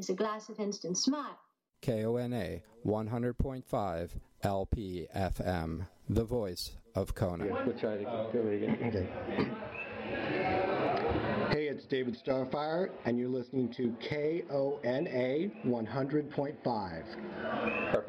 a glass of instant smile. KONA 100.5 LP-FM, the voice of Kona. We'll try to go again. Okay. Hey, it's David Starfire, and you're listening to KONA 100.5. Perfect.